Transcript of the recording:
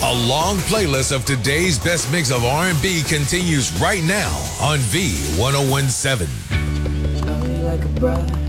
A long playlist of today's best mix of R&B continues right now on V1017. Love me like a bride.